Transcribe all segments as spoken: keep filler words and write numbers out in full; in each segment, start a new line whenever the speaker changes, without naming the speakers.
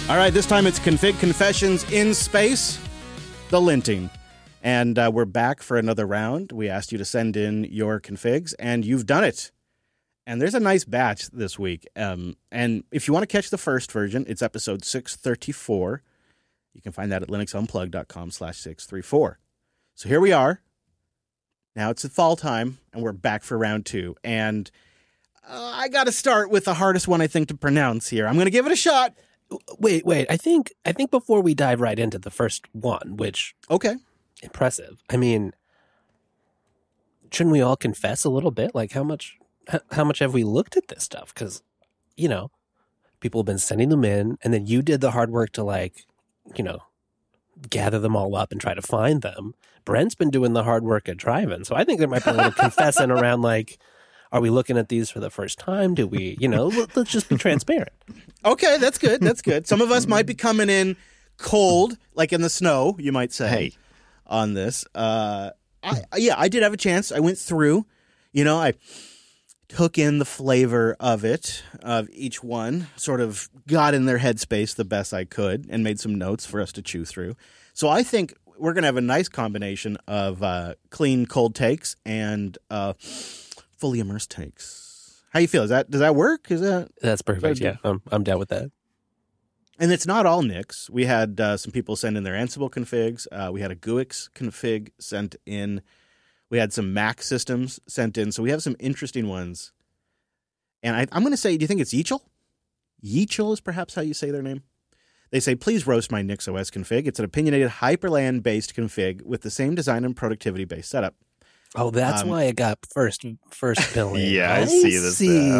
All right, this time it's Config Confessions in Space, the linting. And uh, we're back for another round. We asked you to send in your configs, and you've done it. And there's a nice batch this week. Um, and if you want to catch the first version, it's episode six thirty-four. You can find that at linuxunplug.com slash 634. So here we are. Now it's fall time, and we're back for round two. And uh, I got to start with the hardest one, I think, to pronounce here. I'm going to give it a shot.
Wait, wait. I think I think before we dive right into the first one, which
okay,
impressive. I mean, shouldn't we all confess a little bit? Like, how much how much have we looked at this stuff? Because, you know, people have been sending them in, and then you did the hard work to, like, you know, gather them all up and try to find them. Brent's been doing the hard work at driving, so I think there might be a little confessing around, like, are we looking at these for the first time? Do we, you know, let's just be transparent.
Okay, that's good. That's good. Some of us might be coming in cold, like in the snow, you might say,
hey.
on this. Uh, I, yeah, I did have a chance. I went through, you know, I took in the flavor of it, of each one, sort of got in their headspace the best I could and made some notes for us to chew through. So I think we're going to have a nice combination of uh, clean, cold takes and uh fully immersed takes. How you feel? Is that does that work? Is that
that's perfect? Yeah, I'm I'm down with that.
And it's not all Nix. We had uh, some people send in their Ansible configs. Uh, we had a G U I X config sent in. We had some Mac systems sent in. So we have some interesting ones. And I, I'm going to say, do you think it's Yeachel? Yeachel is perhaps how you say their name. They say, please roast my NixOS config. It's an opinionated Hyperland-based config with the same design and productivity-based setup.
Oh, that's um, why it got first first billing.
Yeah, I,
I
see this
see.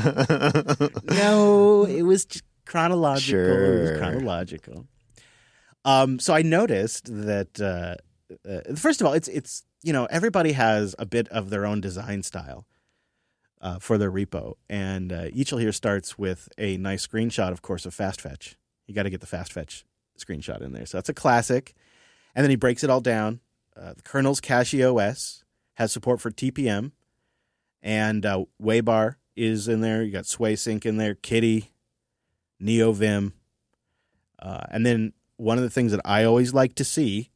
No, it was chronological.
Sure.
It was chronological. Um, so I noticed that uh, uh, first of all, it's it's you know everybody has a bit of their own design style uh, for their repo, and uh, Yeachel here starts with a nice screenshot, of course, of FastFetch. You got to get the FastFetch screenshot in there, so that's a classic. And then he breaks it all down. Uh, the kernel's CachyOS. Has support for T P M, and uh, Waybar is in there. You got SwaySync in there, Kitty, NeoVim. Uh, and then one of the things that I always like to see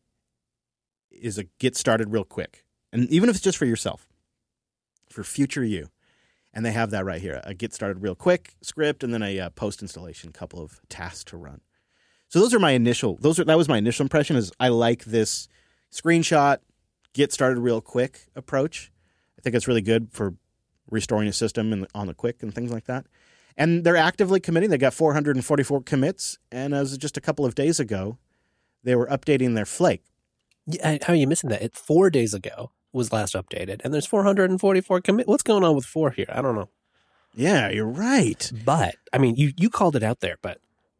is a get started real quick. And even if it's just for yourself, for future you. And they have that right here, a get started real quick script, and then a uh, post-installation couple of tasks to run. So those are my initial, those are that was my initial impression is I like this screenshot, get started real quick approach. I think it's really good for restoring a system and on the quick and things like that. And they're actively committing. They got four hundred forty-four commits. And as just a couple of days ago, they were updating their Flake.
Yeah, how are you missing that? It four days ago was last updated, and there's four hundred forty-four commit. What's going on with four here? I don't know.
Yeah, you're right.
But I mean, you, you called it out there. But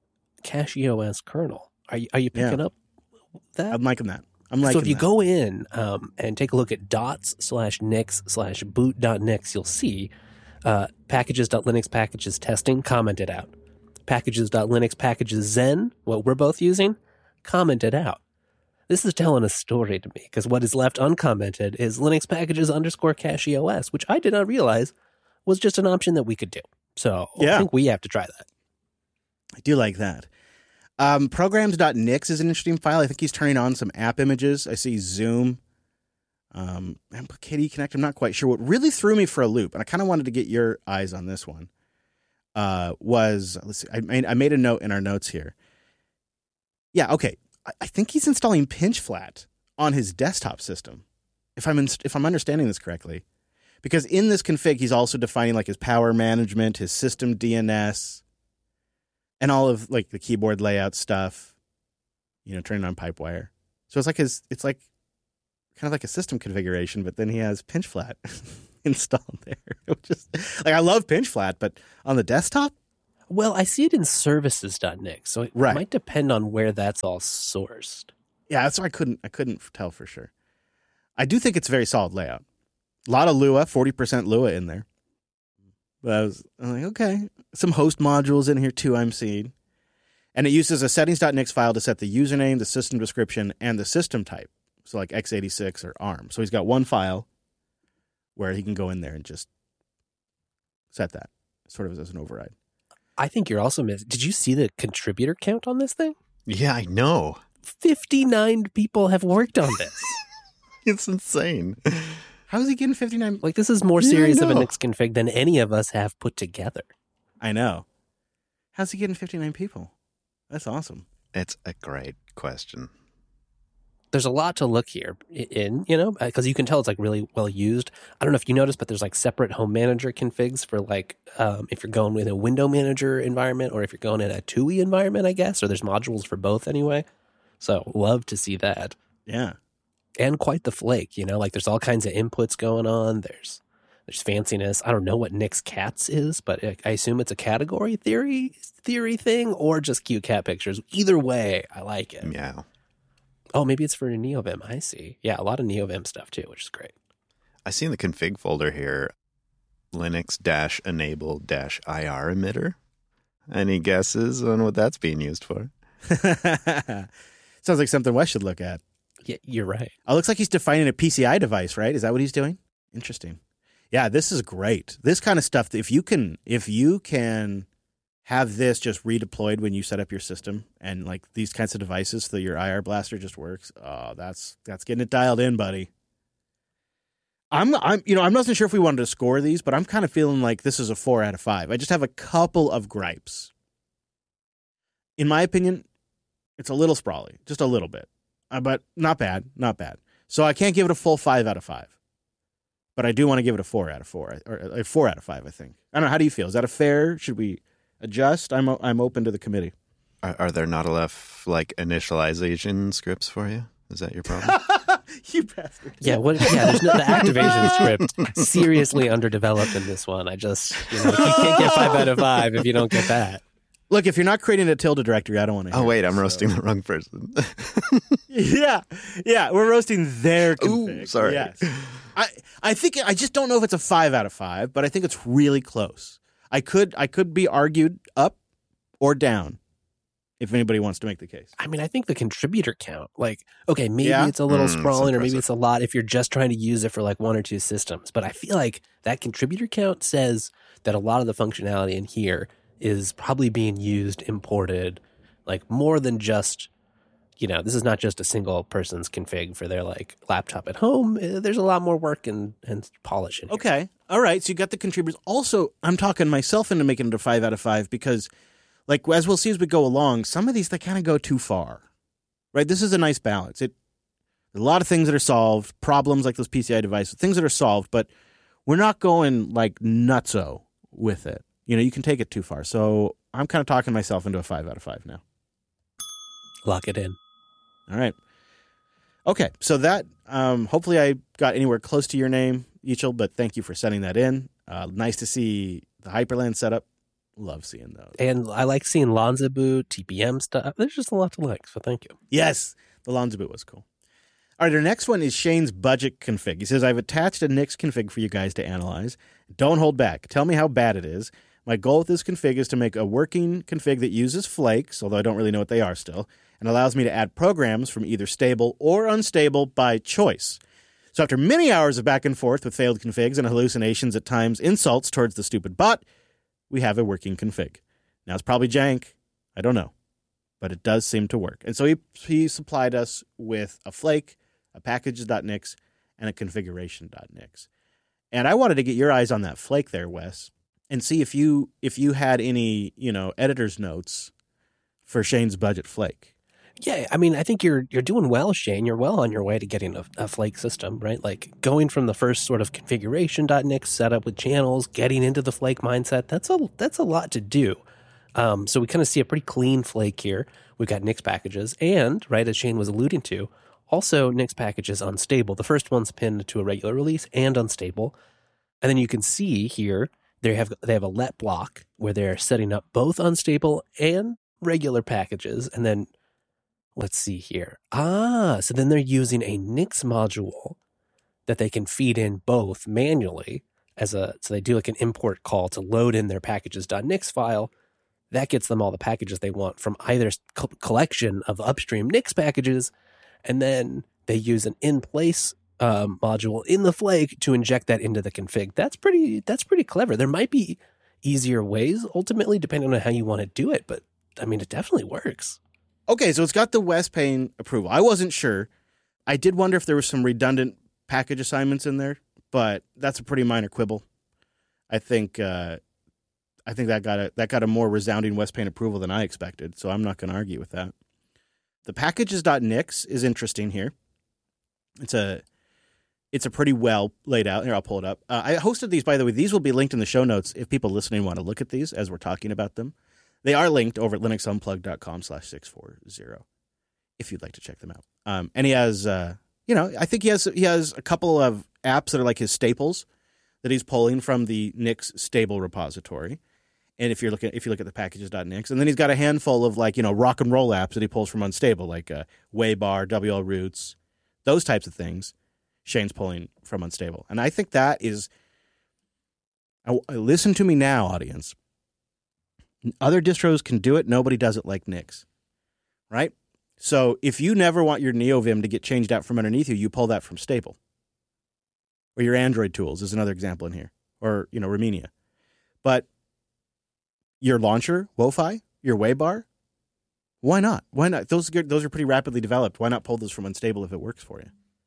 CachyOS kernel, are you are you picking
yeah.
up that?
I'm liking that. I'm liking
so if you
that.
go in um, and take a look at dots slash nix slash boot dot nix, you'll see uh, packages.linux packages testing commented out. Packages.linux packages zen, what we're both using, commented out. This is telling a story to me because what is left uncommented is Linux packages underscore CachyOS, which I did not realize was just an option that we could do. So
yeah.
I think we have to try that.
I do like that. Um, programs.nix is an interesting file. I think he's turning on some app images. I see Zoom, um, and K D Connect. I'm not quite sure. What really threw me for a loop, and I kind of wanted to get your eyes on this one, uh, was, let's see, I made, I made a note in our notes here. Yeah, okay. I, I think he's installing PinchFlat on his desktop system, if I'm in, if I'm understanding this correctly. Because in this config, he's also defining like his power management, his system D N S, and all of like the keyboard layout stuff, you know, turning on Pipewire. So it's like his, it's like kind of like a system configuration, but then he has PinchFlat installed there. Which is, like I love PinchFlat, but on the desktop?
Well, I see it in services.nix, so it
right.
might depend on where that's all sourced.
Yeah, that's why I couldn't, I couldn't tell for sure. I do think it's a very solid layout. A lot of Lua, forty percent Lua in there. But I was I'm like, okay. Some host modules in here too, I'm seeing. And it uses a settings.nix file to set the username, the system description, and the system type. So like x eighty-six or ARM. So he's got one file where he can go in there and just set that sort of as an override.
I think you're also missing. Did you see the contributor count on this thing?
Yeah, I know.
fifty-nine people have worked on this.
It's insane.
How is he getting fifty-nine?
Like, this is more
Yeah, I
serious of a
know.
Nix config than any of us have put together.
I know. How's he getting fifty-nine people? That's awesome.
It's a great question.
There's a lot to look here in, you know, because you can tell it's like really well used. I don't know if you noticed, but there's like separate home manager configs for like um, if you're going with a window manager environment or if you're going in a T U I environment, I guess, or there's modules for both anyway. So love to see that.
Yeah.
And quite the flake, you know, like there's all kinds of inputs going on. There's there's fanciness. I don't know what Nix Cats is, but I assume it's a category theory theory thing or just cute cat pictures. Either way, I like it.
Yeah.
Oh, maybe it's for NeoVim. I see. Yeah, a lot of NeoVim stuff too, which is great.
I see in the config folder here, Linux-enable-I R emitter. Any guesses on what that's being used for?
Sounds like something Wes should look at.
Yeah, you're right.
Oh, it looks like he's defining a P C I device, right? Is that what he's doing? Interesting. Yeah, this is great. This kind of stuff, if you can, if you can have this just redeployed when you set up your system and like these kinds of devices so your I R blaster just works, oh, that's that's getting it dialed in, buddy. I'm, I'm, you know, I'm not sure if we wanted to score these, but I'm kind of feeling like this is a four out of five. I just have a couple of gripes. In my opinion, it's a little sprawly, just a little bit, uh, but not bad, not bad. So I can't give it a full five out of five, but I do want to give it a four out of four, or a four out of five. I think. I don't know. How do you feel? Is that a fair? Should we adjust? I'm I'm open to the committee.
Are, are there not enough like initialization scripts for you? Is that your problem?
You bastard.
Yeah, what? Yeah, there's no, the activation script seriously underdeveloped in this one. I just, you know, you can't get five out of five if you don't get that.
Look, if you're not creating a tilde directory, I don't want to.
Oh, wait,
it,
I'm
so.
roasting the wrong person.
yeah, yeah, we're roasting their config.
Ooh, sorry.
Yes. I I think I just don't know if it's a five out of five, but I think it's really close. I could I could be argued up or down if anybody wants to make the case.
I mean, I think the contributor count, like, okay, maybe
Yeah.
it's a little
Mm,
sprawling
it's
or maybe
impressive.
it's a lot if you're just trying to use it for like one or two systems. But I feel like that contributor count says that a lot of the functionality in here is probably being used, imported, like more than just, you know, this is not just a single person's config for their like laptop at home. Uh, There's a lot more work and, and polish in here.
Okay, all right. So you got the contributors. Also, I'm talking myself into making it a five out of five because, like, as we'll see as we go along, some of these they kind of go too far. Right? This is a nice balance. It there's a lot of things that are solved, problems like those P C I devices, things that are solved, but we're not going like nutso with it. You know, you can take it too far. So I'm kind of talking myself into a five out of five now.
Lock it in.
All right. Okay, so that, um, hopefully I got anywhere close to your name, Yichel, but thank you for sending that in. Uh, nice to see the Hyperland setup. Love seeing those.
And I like seeing Lonza boot, T P M stuff. There's just a lot to like, so thank you.
Yes, the Lonza boot was cool. All right, our next one is Shane's budget config. He says, I've attached a Nix config for you guys to analyze. Don't hold back. Tell me how bad it is. My goal with this config is to make a working config that uses flakes, although I don't really know what they are still, and allows me to add programs from either stable or unstable by choice. So after many hours of back and forth with failed configs and hallucinations, at times insults towards the stupid bot, we have a working config. Now, it's probably jank. I don't know. But it does seem to work. And so he, he supplied us with a flake, a packages.nix, and a configuration.nix. And I wanted to get your eyes on that flake there, Wes, and see if you if you had any, you know, editor's notes for Shane's budget flake.
Yeah, I mean, I think you're you're doing well, Shane. You're well on your way to getting a, a flake system, right? Like going from the first sort of configuration.nix setup with channels, getting into the flake mindset. That's a that's a lot to do. Um, so we kind of see a pretty clean flake here. We've got Nix packages, and right as Shane was alluding to, also Nix packages unstable. The first one's pinned to a regular release and unstable, and then you can see here they have they have a let block where they're setting up both unstable and regular packages, and then. Let's see here. Ah, so then they're using a Nix module that they can feed in both manually as a, so they do like an import call to load in their packages.nix file. That gets them all the packages they want from either co- collection of upstream Nix packages. And then they use an in-place um, module in the flake to inject that into the config. That's pretty, that's pretty clever. There might be easier ways, ultimately, depending on how you want to do it. But, I mean, it definitely works.
Okay, so it's got the Westpain approval. I wasn't sure. I did wonder if there was some redundant package assignments in there, but that's a pretty minor quibble. I think uh, I think that got a that got a more resounding Westpain approval than I expected, so I'm not going to argue with that. The packages.nix is interesting here. It's a it's a pretty well laid out. Here, I'll pull it up. Uh, I hosted these, by the way. These will be linked in the show notes if people listening want to look at these as we're talking about them. They are linked over at linuxunplugged.com slash 640 if you'd like to check them out. Um, and he has, uh, you know, I think he has he has a couple of apps that are like his staples that he's pulling from the Nix stable repository. And if you're looking, if you look at the packages.nix, and then he's got a handful of like, you know, rock and roll apps that he pulls from Unstable, like uh, Waybar, W L Roots, those types of things. Shane's pulling from Unstable, and I think that is. I, listen to me now, audience. Other distros can do it. Nobody does it like Nix, right? So if you never want your NeoVim to get changed out from underneath you, you pull that from Stable. Or your Android tools is another example in here. Or, you know, Remmina. But your launcher, Wo-Fi, your Waybar, why not? Why not? Those, those are pretty rapidly developed. Why not pull those from Unstable if it works for you?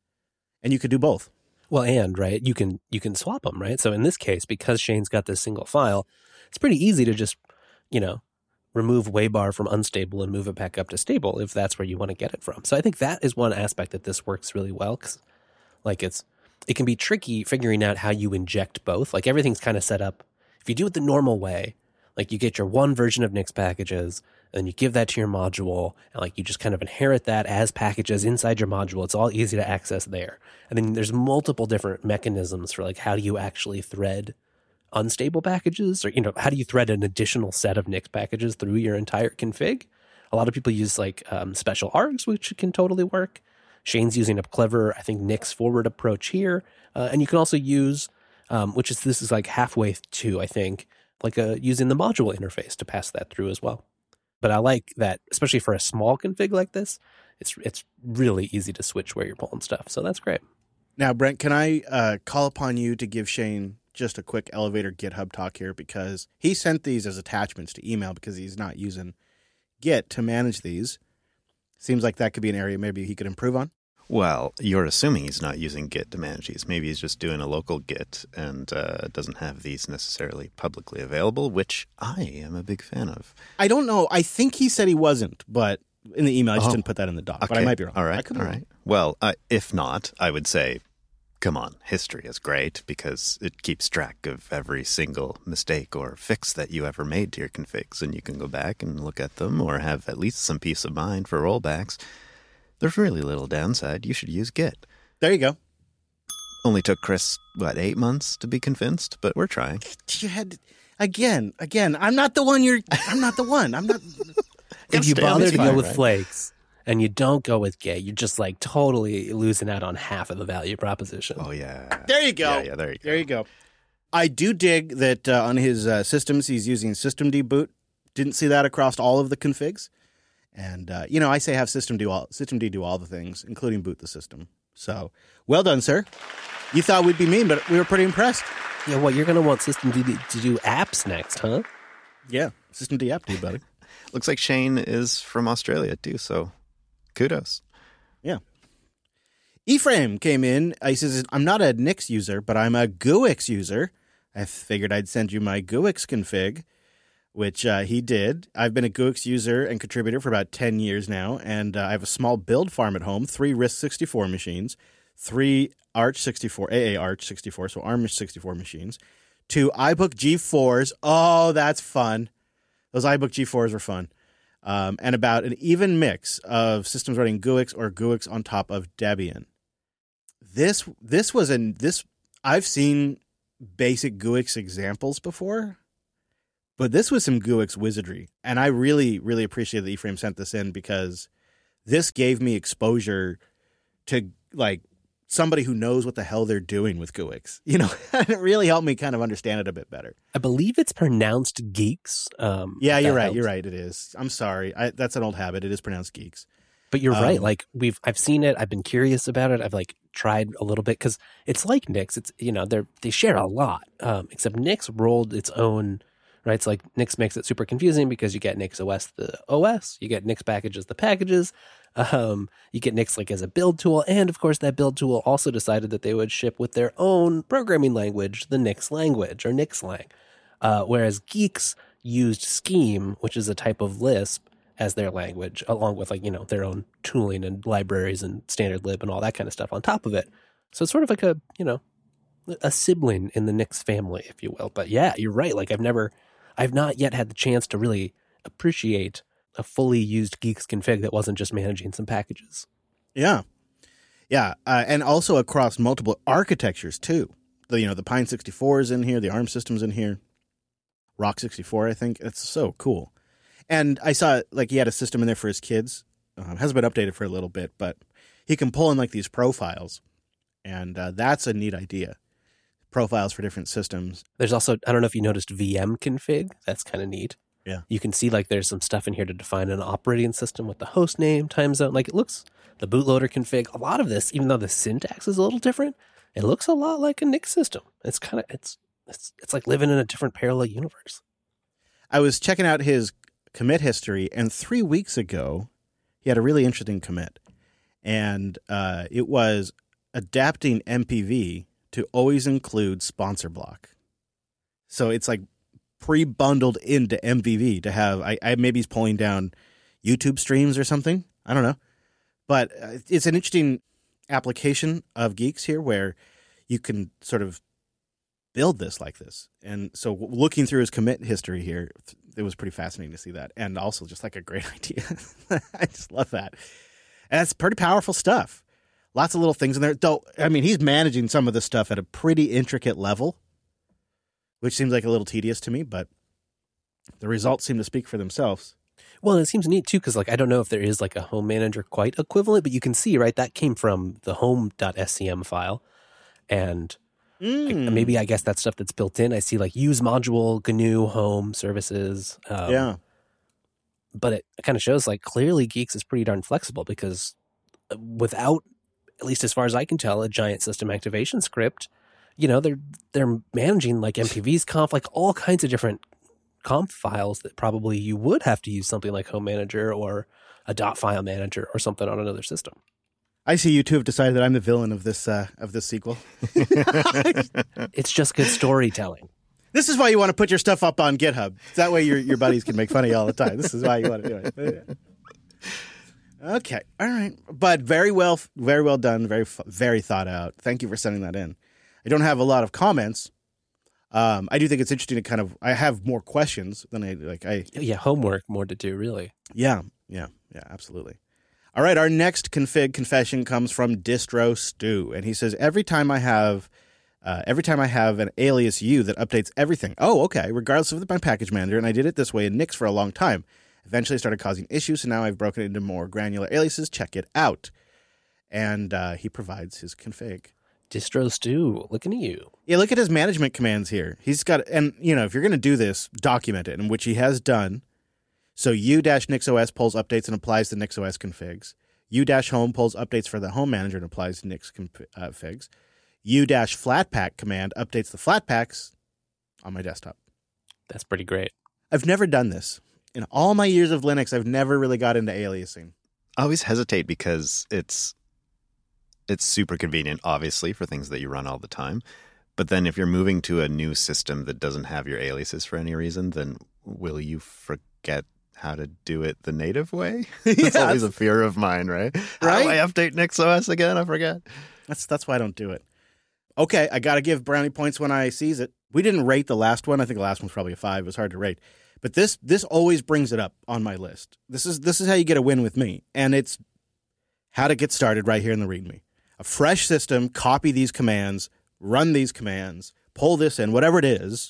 And you could do both.
Well, and, right, you can you can swap them, right? So in this case, because Shane's got this single file, it's pretty easy to just, you know, remove Waybar from Unstable and move it back up to Stable if that's where you want to get it from. So I think that is one aspect that this works really well. 'Cause, like it's, it can be tricky figuring out how you inject both. Like everything's kind of set up. If you do it the normal way, like you get your one version of Nix packages and you give that to your module and like you just kind of inherit that as packages inside your module. It's all easy to access there. And then there's multiple different mechanisms for like how do you actually thread unstable packages, or, you know, how do you thread an additional set of Nix packages through your entire config? A lot of people use like um, special args, which can totally work. Shane's using a clever, I think, Nix forward approach here. Uh, and you can also use, um, which is, this is like halfway to, I think, like a, using the module interface to pass that through as well. But I like that, especially for a small config like this, it's it's really easy to switch where you're pulling stuff. So that's great.
Now, Brent, can I uh, call upon you to give Shane just a quick elevator GitHub talk here, because he sent these as attachments to email because he's not using Git to manage these. Seems like that could be an area maybe he could improve on.
Well, you're assuming he's not using Git to manage these. Maybe he's just doing a local Git and uh, doesn't have these necessarily publicly available, which I am a big fan of.
I don't know. I think he said he wasn't, but in the email, I just oh, didn't put that in the doc. Okay. But I might be wrong.
All right.
I could be
all
wrong.
right. Well, uh, if not, I would say, come on, history is great because it keeps track of every single mistake or fix that you ever made to your configs, and you can go back and look at them or have at least some peace of mind for rollbacks. There's really little downside. You should use Git.
There you go.
Only took Chris, what, eight months to be convinced, but we're trying.
You had, again, again, I'm not the one you're, I'm not the one. I'm not.
If you bother to go with right? Flakes and you don't go with Git, you're just like totally losing out on half of the value proposition.
Oh, yeah.
There you go.
Yeah, yeah there you go.
There you go. I do dig that uh, on his uh, systems, he's using systemd boot. Didn't see that across all of the configs. And, uh, you know, I say have system do all, systemd do all the things, including boot the system. So, well done, sir. You thought we'd be mean, but we were pretty impressed.
Yeah, well, you're going to want systemd to do apps next, huh?
Yeah, systemd app do, buddy.
Looks like Shane is from Australia, too, so kudos.
Yeah. Ephraim came in. He says, I'm not a Nix user, but I'm a G U I X user. I figured I'd send you my G U I X config, which uh, he did. I've been a G U I X user and contributor for about ten years now, and uh, I have a small build farm at home, three RISC sixty-four machines, three Arch sixty-four, A A Arch sixty-four, so ARM sixty-four machines, two iBook G fours. Oh, that's fun. Those iBook G fours were fun. Um, and about an even mix of systems running G U I X or G U I X on top of Debian. This this was an this I've seen basic G U I X examples before, but this was some G U I X wizardry, and I really really appreciate that Ephraim sent this in because this gave me exposure to like somebody who knows what the hell they're doing with G U I X. You know, it really helped me kind of understand it a bit better.
I believe it's pronounced Geeks. Um,
yeah, you're right. Helps. You're right. It is. I'm sorry. I, that's an old habit. It is pronounced Geeks.
But you're
um,
right. Like we've, I've seen it. I've been curious about it. I've like tried a little bit because it's like Nix. It's, you know, they're, they share a lot. Um, except Nix rolled its own right? So like Nix makes it super confusing because you get Nix O S the O S, you get Nix packages the packages, um, you get Nix like as a build tool, and of course that build tool also decided that they would ship with their own programming language, the Nix language or Nixlang, uh, whereas Geeks used Scheme, which is a type of Lisp, as their language, along with like, you know, their own tooling and libraries and standard lib and all that kind of stuff on top of it. So it's sort of like a, you know, a sibling in the Nix family, if you will. But yeah, you're right. Like I've never, I've not yet had the chance to really appreciate a fully used Geeks config that wasn't just managing some packages.
Yeah. Yeah. Uh, and also across multiple architectures too. The, you know, the Pine sixty-four is in here, the ARM system's in here, Rock sixty-four, I think. It's so cool. And I saw, like, he had a system in there for his kids. Um, hasn't been updated for a little bit, but he can pull in, like, these profiles. And uh, that's a neat idea. Profiles for different systems.
There's also, I don't know if you noticed V M config. That's kind of neat.
Yeah.
You can see, like, there's some stuff in here to define an operating system with the host name, time zone. Like, it looks, the bootloader config, a lot of this, even though the syntax is a little different, it looks a lot like a Nix system. It's kind of, it's, it's, it's like living in a different parallel universe.
I was checking out his commit history, and three weeks ago, he had a really interesting commit. And uh, it was adapting M P V to always include sponsor block. So it's like pre-bundled into M P V to have, I, I maybe he's pulling down YouTube streams or something. I don't know. But uh, it's an interesting application of Geeks here where you can sort of build this like this. And so looking through his commit history here, it was pretty fascinating to see that. And also just like a great idea. I just love that. And it's pretty powerful stuff. Lots of little things in there. Though, I mean, he's managing some of this stuff at a pretty intricate level, which seems like a little tedious to me, but the results seem to speak for themselves.
Well, it seems neat too, because like I don't know if there is like a home manager quite equivalent, but you can see, right, that came from the home.scm file. And
Mm.
like, maybe I guess that's stuff that's built in. I see like use module, G N U, home, services. Um,
yeah.
But it kind of shows like clearly Geeks is pretty darn flexible because without, at least as far as I can tell, a giant system activation script, you know, they're they're managing like M P V's conf, like all kinds of different conf files that probably you would have to use something like Home Manager or a dot file manager or something on another system.
I see you two have decided that I'm the villain of this uh, of this sequel.
It's just good storytelling.
This is why you want to put your stuff up on GitHub. That way your your buddies can make fun of you all the time. This is why you want to do it. Okay, all right, but very well, very well done, very very thought out. Thank you for sending that in. I don't have a lot of comments. Um, I do think it's interesting to kind of. I have more questions than I like. I
Yeah, homework more to do, really.
yeah, yeah, yeah, absolutely. All right, our next config confession comes from Distro Stew, and he says every time I have, uh, every time I have an alias U that updates everything. Oh, okay, regardless of my package manager, and I did it this way in Nix for a long time. Eventually, it started causing issues, so now I've broken it into more granular aliases. Check it out, and uh, he provides his config.
Distro Stew, looking at you.
Yeah, look at his management commands here. He's got, and you know, if you're going to do this, document it, and which he has done. So u-NixOS pulls updates and applies the NixOS configs. U-home pulls updates for the home manager and applies Nix configs. U-flatpak command updates the flatpaks on my desktop.
That's pretty great.
I've never done this. In all my years of Linux, I've never really got into aliasing.
I always hesitate because it's it's super convenient, obviously, for things that you run all the time. But then if you're moving to a new system that doesn't have your aliases for any reason, then will you forget how to do it the native way? It's
Yeah,
always a fear of mine, right? How
Right?
do I update NixOS again? I forget.
That's that's why I don't do it. Okay, I got to give brownie points when I seize it. We didn't rate the last one. I think the last one's probably a five. It was hard to rate. But this this always brings it up on my list. This is this is how you get a win with me. And it's how to get started right here in the README. A fresh system, copy these commands, run these commands, pull this in, whatever it is.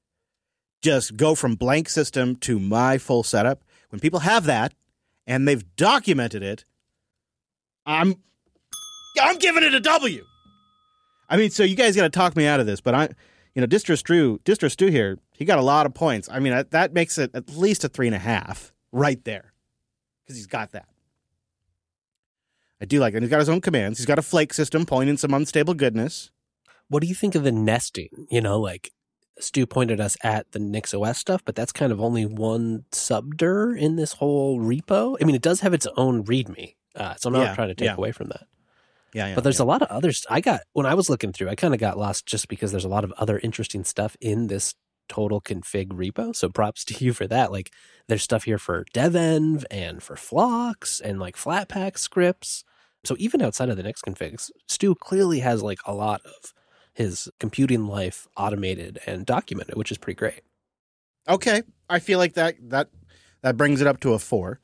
Just go from blank system to my full setup. When people have that and they've documented it, I'm I'm giving it a W. I mean, so you guys got to talk me out of this, but I, you know, Distro Stew, Distro Stew here, he got a lot of points. I mean, that, that makes it at least a three and a half right there because he's got that. I do like it. He's got his own commands. He's got a flake system pulling in some unstable goodness.
What do you think of the nesting? You know, like Stu pointed us at the NixOS stuff, but that's kind of only one subdir in this whole repo. I mean, it does have its own README, uh, so I'm not
Yeah,
trying to take
yeah.
away from that.
Yeah, yeah.
But there's
yeah.
a lot of others. I got, when I was looking through, I kind of got lost just because there's a lot of other interesting stuff in this total config repo. So props to you for that. Like, there's stuff here for devenv and for flocks and like Flatpak scripts. So even outside of the Nix configs, Stu clearly has like a lot of his computing life automated and documented, which is pretty great.
Okay, I feel like that that that brings it up to a four.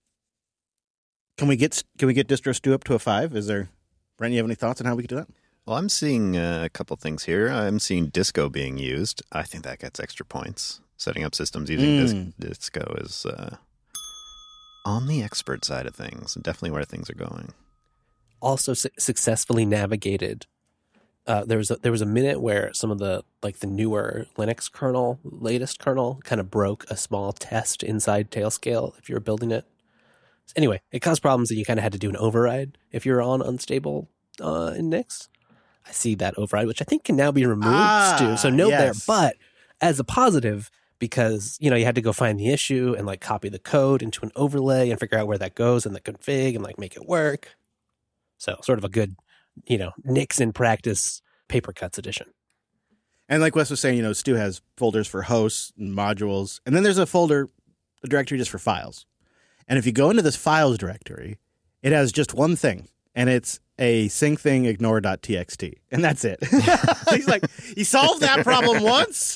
Can we get can we get Distro Stu up to a five? Is there, Brent? You have any thoughts on how we could do that?
Well, I'm seeing uh, a couple things here. I'm seeing Disco being used. I think that gets extra points. Setting up systems using
Mm.
Dis- Disco is uh, on the expert side of things, and definitely where things are going.
Also su- successfully navigated. Uh, there was a, there was a minute where some of the like the newer Linux kernel, latest kernel, kind of broke a small test inside Tailscale if you were building it. Anyway, it caused problems and you kind of had to do an override if you're on unstable uh, in Nix. I see that override, which I think can now be removed,
Ah,
Stu. So note there,
yes.
but as a positive, because you know you had to go find the issue and like copy the code into an overlay and figure out where that goes in the config and like make it work. So sort of a good, you know, Nix in practice paper cuts edition.
And like Wes was saying, you know, Stu has folders for hosts and modules, and then there's a folder, a directory just for files. And if you go into this files directory, it has just one thing, and it's a syncthing ignore.txt, and that's it. He's like, he solved that problem once.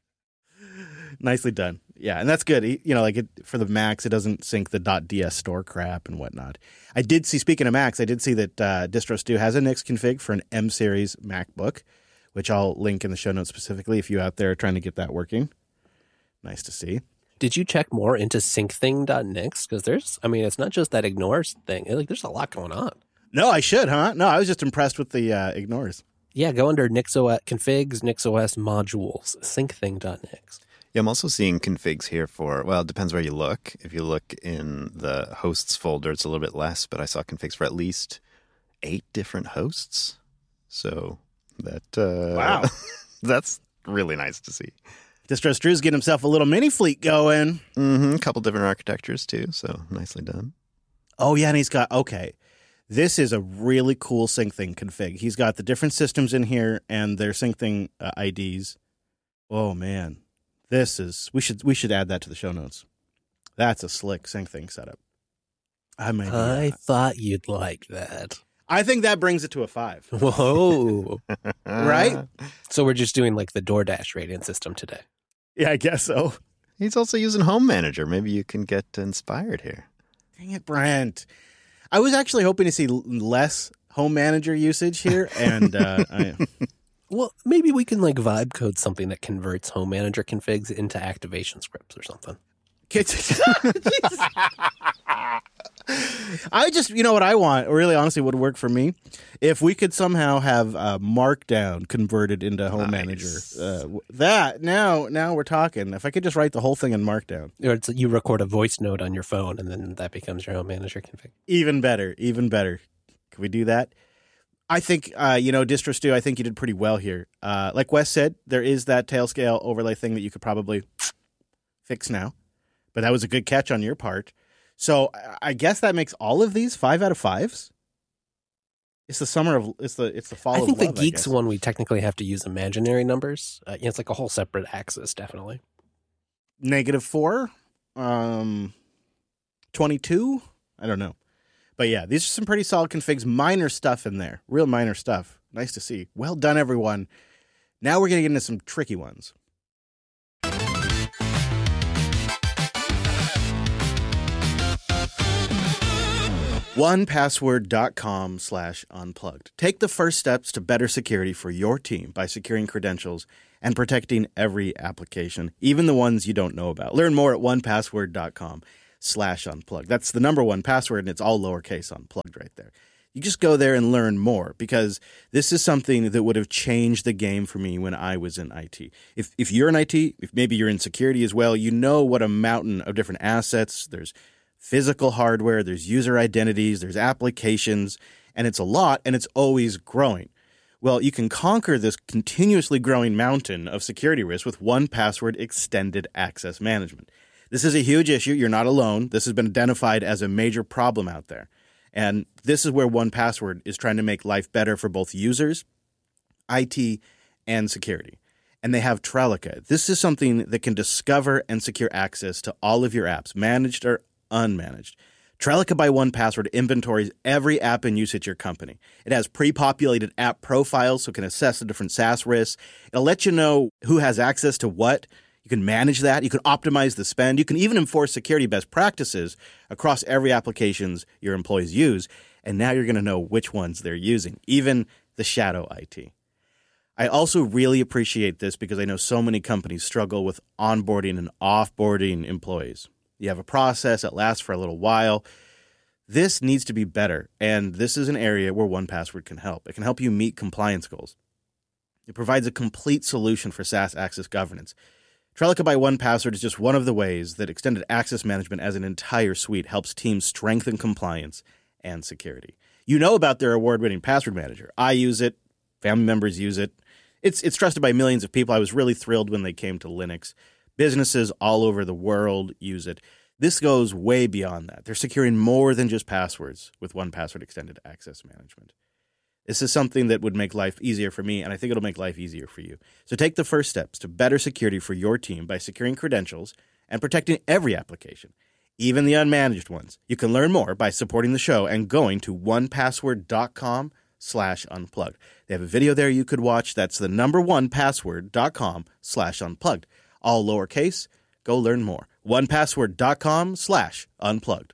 Nicely done. Yeah, and that's good. He, you know, like it, for the Macs, it doesn't sync the .ds store crap and whatnot. I did see, speaking of Macs, I did see that uh, Distro Stu has a Nix config for an M series MacBook, which I'll link in the show notes specifically if you out there are trying to get that working. Nice to see.
Did you check more into syncthing.nix? Because there's, I mean, it's not just that ignores thing. Like, there's a lot going on.
No, I should, huh? No, I was just impressed with the uh, ignores.
Yeah, go under NixOS configs, NixOS modules, syncthing.nix.
Yeah, I'm also seeing configs here for, well, it depends where you look. If you look in the hosts folder, it's a little bit less, but I saw configs for at least eight different hosts. So that, uh,
Wow.
that's really nice to see.
Distro Stu's getting himself a little mini fleet going.
Mm-hmm. A couple different architectures too, so nicely done.
Oh, yeah, and he's got, okay, this is a really cool SyncThing config. He's got the different systems in here and their SyncThing uh, I Ds. Oh, man. This is, we should we should add that to the show notes. That's a slick SyncThing setup. I might do
I
that.
thought you'd like that.
I think that brings it to a five.
Whoa.
Right?
So we're just doing like the DoorDash rating system today.
Yeah, I guess so.
He's also using Home Manager. Maybe you can get inspired here.
Dang it, Brent. I was actually hoping to see l- less Home Manager usage here, and uh, I,
Well, maybe we can like vibe code something that converts Home Manager configs into activation scripts or something.
I just, you know what I want, or really honestly would work for me, if we could somehow have uh, Markdown converted into Home
Nice.
Manager. Uh, w- that, now now we're talking. If I could just write the whole thing in Markdown.
Or it's, you record a voice note on your phone and then that becomes your Home Manager config.
Even better, even better. Can we do that? I think, uh, you know, Distro Stu, I think you did pretty well here. Uh, like Wes said, there is that Tailscale overlay thing that you could probably fix now. But that was a good catch on your part. So I- I guess that makes all of these five out of fives. It's the summer of, it's the it's the fall
I
of
think
love,
the Geeks
guess.
one, we technically have to use imaginary numbers. Uh, yeah, it's like a whole separate axis, definitely.
Negative four, um, twenty-two. I don't know. But yeah, these are some pretty solid configs. Minor stuff in there. Real minor stuff. Nice to see. Well done, everyone. Now we're going to get into some tricky ones. one password dot com slash unplugged. Take the first steps to better security for your team by securing credentials and protecting every application, even the ones you don't know about. Learn more at one password dot com slash unplugged. That's the number one password, and it's all lowercase unplugged right there. You just go there and learn more, because this is something that would have changed the game for me when I was in I T. If if you're in I T, if maybe you're in security as well, you know what a mountain of different assets. There's physical hardware, there's user identities, there's applications, and it's a lot, and it's always growing. Well, you can conquer this continuously growing mountain of security risk with one Password Extended Access Management. This is a huge issue. You're not alone. This has been identified as a major problem out there. And this is where one Password is trying to make life better for both users, I T, and security. And they have Trellica. This is something that can discover and secure access to all of your apps, managed or unmanaged. Trellica by one Password inventories every app in use at your company. It has pre-populated app profiles so it can assess the different SaaS risks. It'll let you know who has access to what. You can manage that. You can optimize the spend. You can even enforce security best practices across every applications your employees use. And now you're going to know which ones they're using, even the shadow I T. I also really appreciate this because I know so many companies struggle with onboarding and offboarding employees. You have a process that lasts for a little while. This needs to be better, and this is an area where one Password can help. It can help you meet compliance goals. It provides a complete solution for SaaS access governance. Trellica by one Password is just one of the ways that Extended Access Management as an entire suite helps teams strengthen compliance and security. You know about their award-winning Password Manager. I use it. Family members use it. It's it's trusted by millions of people. I was really thrilled when they came to Linux. Businesses all over the world use it. This goes way beyond that. They're securing more than just passwords with one Password Extended Access Management. This is something that would make life easier for me, and I think it'll make life easier for you. So take the first steps to better security for your team by securing credentials and protecting every application, even the unmanaged ones. You can learn more by supporting the show and going to one password dot com slash unplugged. They have a video there you could watch. That's the number one password dot com slash unplugged. All lowercase. Go learn more. one password dot com slash unplugged.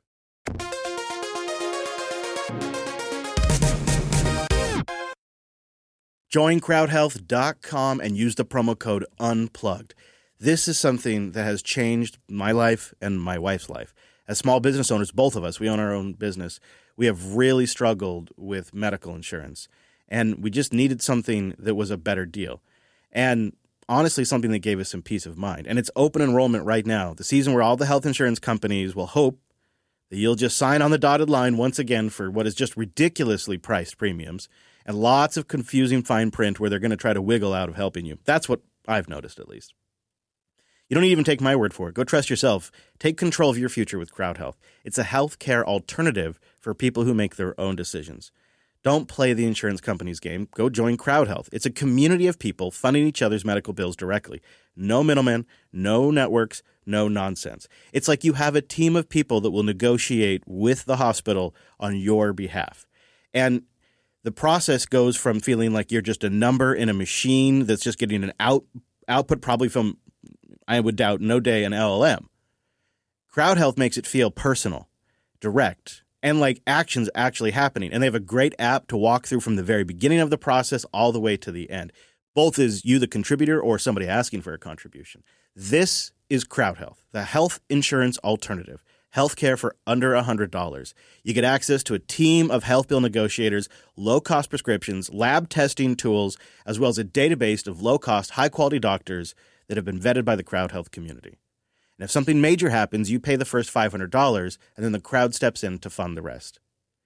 join crowd health dot com and use the promo code UNPLUGGED. This is something that has changed my life and my wife's life. As small business owners, both of us, we own our own business. We have really struggled with medical insurance, and we just needed something that was a better deal. And honestly, something that gave us some peace of mind. And it's open enrollment right now, the season where all the health insurance companies will hope that you'll just sign on the dotted line once again for what is just ridiculously priced premiums and lots of confusing fine print where they're going to try to wiggle out of helping you. That's what I've noticed, at least. You don't even take my word for it. Go trust yourself. Take control of your future with Crowd Health. It's a healthcare alternative for people who make their own decisions. Don't play the insurance company's game. Go join Crowd Health. It's a community of people funding each other's medical bills directly. No middlemen, no networks, no nonsense. It's like you have a team of people that will negotiate with the hospital on your behalf. And the process goes from feeling like you're just a number in a machine that's just getting an out output probably from, I would doubt, no day an L L M. Crowd Health makes it feel personal, direct, and like actions actually happening. And they have a great app to walk through from the very beginning of the process all the way to the end. Both as you, the contributor, or somebody asking for a contribution. This is Crowd Health, the health insurance alternative. Healthcare for under one hundred dollars. You get access to a team of health bill negotiators, low-cost prescriptions, lab testing tools, as well as a database of low-cost, high-quality doctors that have been vetted by the Crowd Health community. And if something major happens, you pay the first five hundred dollars, and then the crowd steps in to fund the rest.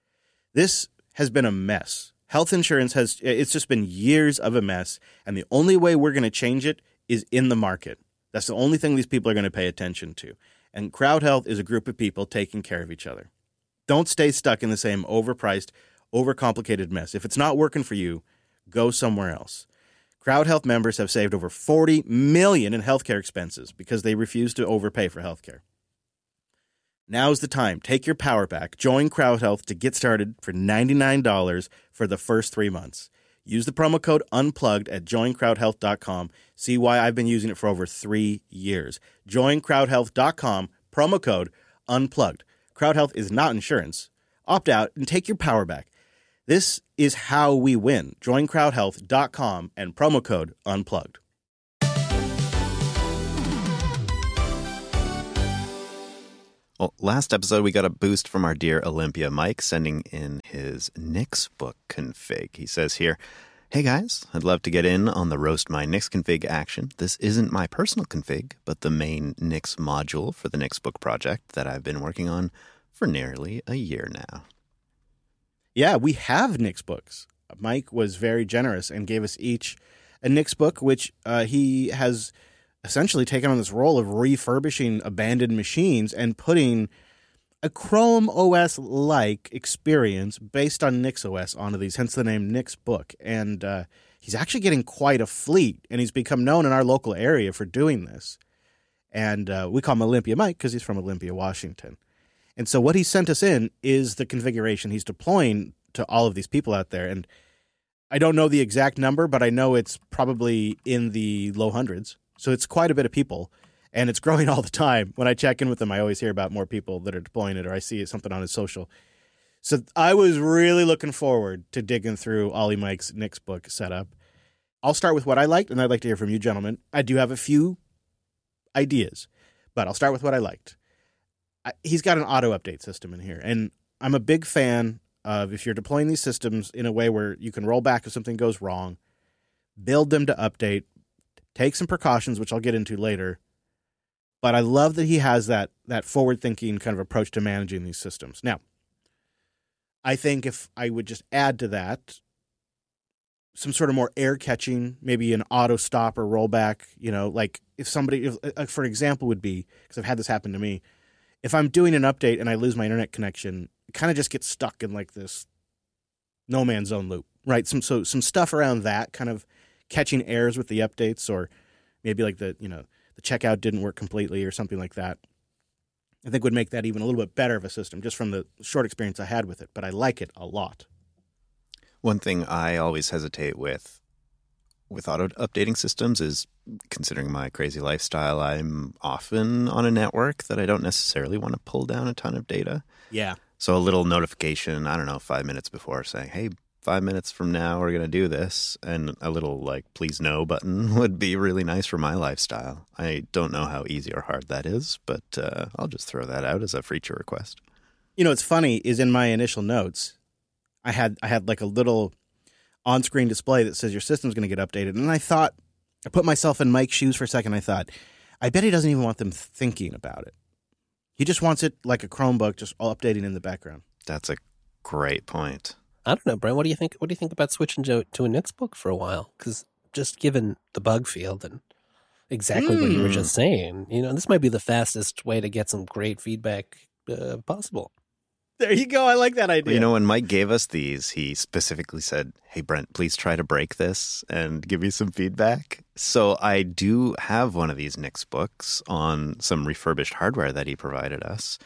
This has been a mess. Health insurance has, it's just been years of a mess, and the only way we're going to change it is in the market. That's the only thing these people are going to pay attention to. And Crowd Health is a group of people taking care of each other. Don't stay stuck in the same overpriced, overcomplicated mess. If it's not working for you, go somewhere else. Crowd Health members have saved over forty million dollars in healthcare expenses because they refuse to overpay for healthcare. Now's the time. Take your power back. Join Crowd Health to get started for ninety-nine dollars for the first three months. Use the promo code UNPLUGGED at join crowd health dot com. See why I've been using it for over three years. join crowd health dot com, promo code UNPLUGGED. Crowd Health is not insurance. Opt out and take your power back. This is how we win. join crowd health dot com and promo code UNPLUGGED.
Well, last episode, we got a boost from our dear Olympia Mike sending in his Nix book config. He says here, "Hey guys, I'd love to get in on the Roast My Nix config action. This isn't my personal config, but the main Nix module for the Nix book project that I've been working on for nearly a year now."
Yeah, we have Nix books. Mike was very generous and gave us each a Nix book, which uh, he has essentially taken on this role of refurbishing abandoned machines and putting a Chrome O S-like experience based on NixOS onto these, hence the name Nix Book. And uh, he's actually getting quite a fleet, and he's become known in our local area for doing this. And uh, we call him Olympia Mike because he's from Olympia, Washington. And so what he sent us in is the configuration he's deploying to all of these people out there. And I don't know the exact number, but I know it's probably in the low hundreds. So it's quite a bit of people, and it's growing all the time. When I check in with them, I always hear about more people that are deploying it, or I see something on his social. So I was really looking forward to digging through Ollie Mike's Nix book setup. I'll start with what I liked, and I'd like to hear from you, gentlemen. I do have a few ideas, but I'll start with what I liked. I, he's got an auto-update system in here, and I'm a big fan of if you're deploying these systems in a way where you can roll back if something goes wrong, build them to update, take some precautions, which I'll get into later. But I love that he has that that forward-thinking kind of approach to managing these systems. Now, I think if I would just add to that some sort of more air catching, maybe an auto stop or rollback, you know, like if somebody, if, uh, for example, would be, because I've had this happen to me, if I'm doing an update and I lose my internet connection, it kind of just gets stuck in like this no man's zone loop, right? Some so some stuff around that, kind of catching errors with the updates, or maybe like the, you know, the checkout didn't work completely or something like that, I think would make that even a little bit better of a system just from the short experience I had with it. But I like it a lot.
One thing I always hesitate with with auto updating systems is, considering my crazy lifestyle, I'm often on a network that I don't necessarily want to pull down a ton of data.
Yeah.
So a little notification, I don't know, five minutes before saying, hey, five minutes from now we're going to do this, and a little like please no button would be really nice for my lifestyle. I don't know how easy or hard that is, but uh, I'll just throw that out as a feature request.
You know, what's funny is in my initial notes, I had I had like a little on-screen display that says your system's going to get updated. And I thought, I put myself in Mike's shoes for a second. I thought, I bet he doesn't even want them thinking about it. He just wants it like a Chromebook, just all updating in the background.
That's a great point.
I don't know, Brent. What do you think? What do you think about switching to, to a Nix book for a while? Because just given the bug field and exactly mm. what you were just saying, you know, this might be the fastest way to get some great feedback uh, possible.
There you go. I like that idea.
Well, you know, when Mike gave us these, he specifically said, hey, Brent, please try to break this and give me some feedback. So I do have one of these Nix books on some refurbished hardware that he provided us.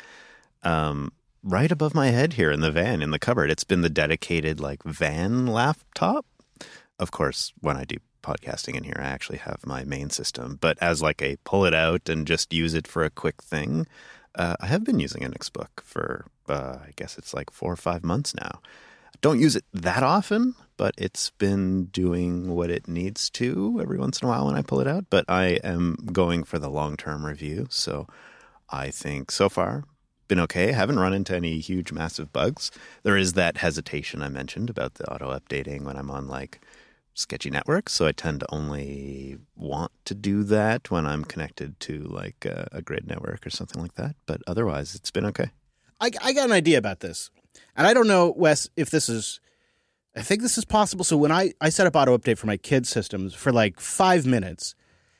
Um, right above my head here in the van, in the cupboard. It's been the dedicated, like, van laptop. Of course, when I do podcasting in here, I actually have my main system. But as, like, a pull it out and just use it for a quick thing, uh, I have been using a Nix book for... Uh, I guess it's like four or five months now. Don't use it that often, but it's been doing what it needs to every once in a while when I pull it out. But I am going for the long-term review, so I think so far been okay. Haven't run into any huge, massive bugs. There is that hesitation I mentioned about the auto-updating when I'm on like sketchy networks, so I tend to only want to do that when I'm connected to like a, a grid network or something like that. But otherwise, it's been okay.
I, I got an idea about this. And I don't know, Wes, if this is, I think this is possible. So when I, I set up auto update for my kids' systems for like five minutes,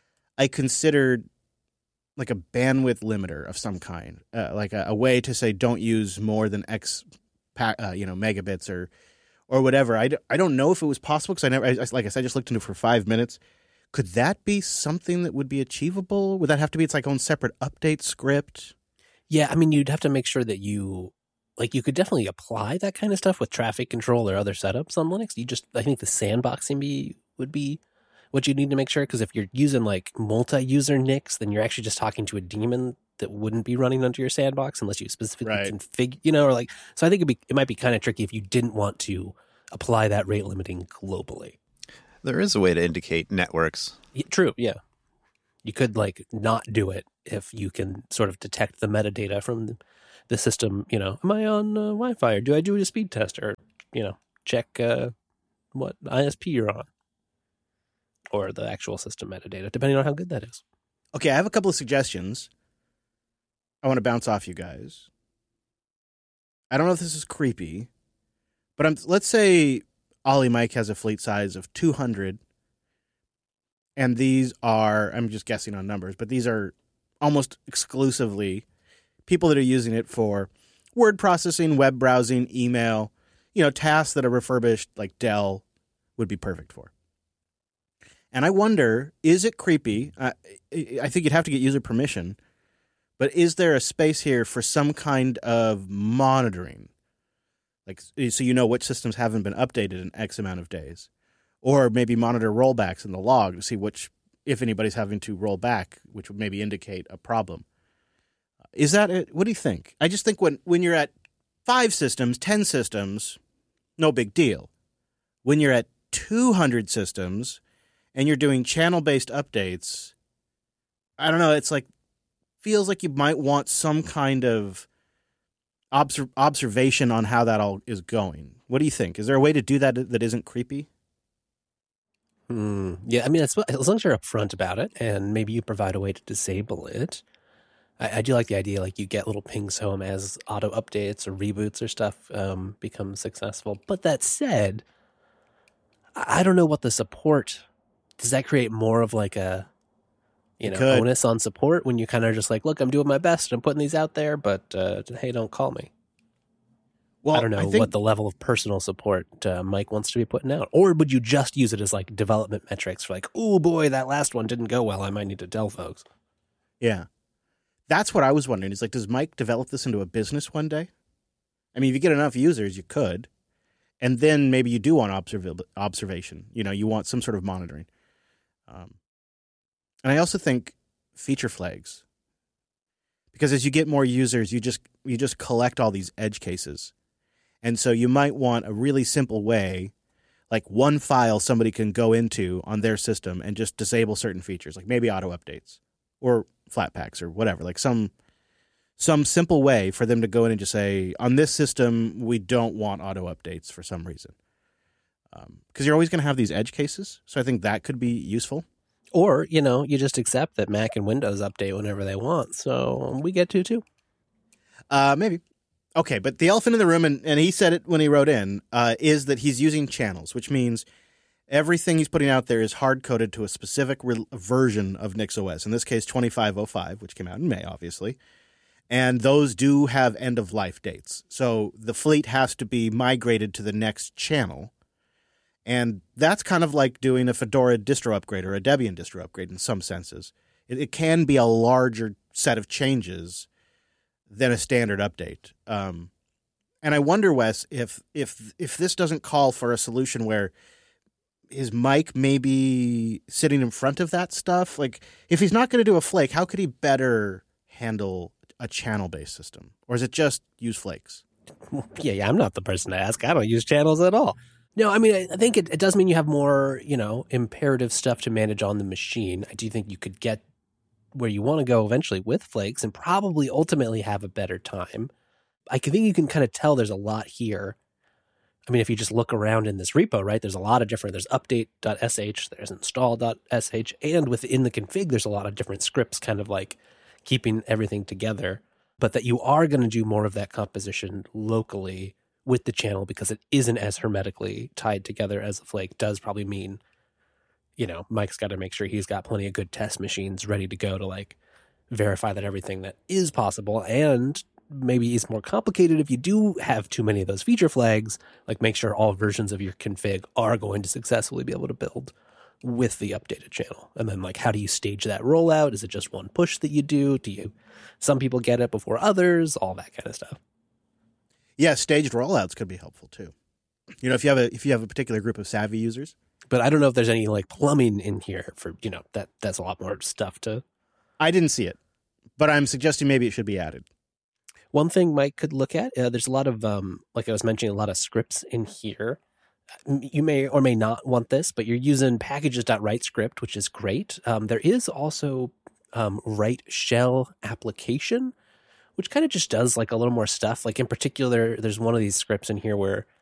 I considered like a bandwidth limiter of some kind, uh, like a, a way to say don't use more than X, pa- uh, you know, megabits or or whatever. I, d- I don't know if it was possible because I never, I, like I said, I just looked into it for five minutes. Could that be something that would be achievable? Would that have to be its like own separate update script?
Yeah, I mean, you'd have to make sure that you, like, you could definitely apply that kind of stuff with traffic control or other setups on Linux. You just, I think the sandboxing be would be what you need to make sure, because if you're using, like, multi-user Nix, then you're actually just talking to a daemon that wouldn't be running under your sandbox unless you specifically
right.
configure, you know, or like, so I think it'd be, it might be kind of tricky if you didn't want to apply that rate limiting globally.
There is a way to indicate networks.
Yeah, true, yeah. You could, like, not do it if you can sort of detect the metadata from the system. You know, am I on uh, Wi-Fi, or do I do a speed test, or, you know, check uh, what I S P you're on, or the actual system metadata, depending on how good that is.
Okay, I have a couple of suggestions I want to bounce off you guys. I don't know if this is creepy, but I'm, let's say Ollie Mike has a fleet size of two hundred. And these are, I'm just guessing on numbers, but these are almost exclusively people that are using it for word processing, web browsing, email, you know, tasks that a refurbished like Dell would be perfect for. And I wonder, is it creepy? Uh, I think you'd have to get user permission, but is there a space here for some kind of monitoring? Like, so you know which systems haven't been updated in X amount of days. Or maybe monitor rollbacks in the log to see which, if anybody's having to roll back, which would maybe indicate a problem. Is that it? What do you think? I just think when, when you're at five systems, ten systems, no big deal. When you're at two hundred systems and you're doing channel-based updates, I don't know, it's like, feels like you might want some kind of obser- observation on how that all is going. What do you think? Is there a way to do that that isn't creepy?
Mm, yeah, I mean, as long as you're upfront about it and maybe you provide a way to disable it. I, I do like the idea, like you get little pings home as auto updates or reboots or stuff um, become successful. But that said, I, I don't know what the support, does that create more of like a, you know,
could.
onus on support when you kind of just like, look, I'm doing my best. I'm putting these out there, but uh, hey, don't call me. Well, I don't know I think, what the level of personal support uh, Mike wants to be putting out. Or would you just use it as like development metrics for like, oh boy, that last one didn't go well. I might need to tell folks.
Yeah. That's what I was wondering. Is like, does Mike develop this into a business one day? I mean, if you get enough users, you could. And then maybe you do want observ- observation. You know, you want some sort of monitoring. Um, and I also think feature flags. Because as you get more users, you just you just collect all these edge cases. And so you might want a really simple way, like one file somebody can go into on their system and just disable certain features, like maybe auto updates or Flatpaks or whatever, like some some simple way for them to go in and just say, on this system, we don't want auto updates for some reason. Because um, you're always going to have these edge cases. So I think that could be useful.
Or, you know, you just accept that Mac and Windows update whenever they want. So we get to too.
Uh, maybe. Okay, but the elephant in the room, and, and he said it when he wrote in, uh, is that he's using channels, which means everything he's putting out there is hard-coded to a specific re- version of NixOS, in this case twenty-five oh five, which came out in May, obviously. And those do have end-of-life dates. So the fleet has to be migrated to the next channel. And that's kind of like doing a Fedora distro upgrade or a Debian distro upgrade in some senses. It, it can be a larger set of changes than a standard update. Um, and I wonder, Wes, if if if this doesn't call for a solution where is Mike maybe sitting in front of that stuff? Like, if he's not going to do a flake, how could he better handle a channel-based system? Or is it just use flakes?
Yeah, yeah, I'm not the person to ask. I don't use channels at all. No, I mean, I think it, it does mean you have more, you know, imperative stuff to manage on the machine. I do think you could get where you want to go eventually with flakes and probably ultimately have a better time. I think you can kind of tell there's a lot here. I mean, if you just look around in this repo, right, there's a lot of different, there's update.sh, there's install.sh, and within the config, there's a lot of different scripts kind of like keeping everything together, but that you are going to do more of that composition locally with the channel because it isn't as hermetically tied together as a flake does probably mean, you know, Mike's got to make sure he's got plenty of good test machines ready to go to like verify that everything that is possible. And maybe it's more complicated if you do have too many of those feature flags, like make sure all versions of your config are going to successfully be able to build with the updated channel. And then like, how do you stage that rollout? Is it just one push that you do? Do you, some people get it before others, all that kind of stuff.
Yeah, staged rollouts could be helpful too. You know, if you have a if you have a particular group of savvy users.
But I don't know if there's any like plumbing in here for, you know, that that's a lot more stuff to.
I didn't see it, but I'm suggesting maybe it should be added.
One thing Mike could look at, uh, there's a lot of, um, like I was mentioning, a lot of scripts in here. You may or may not want this, but you're using packages.write script, which is great. Um, there is also um, write shell application, which kind of just does like a little more stuff. Like in particular, there's one of these scripts in here where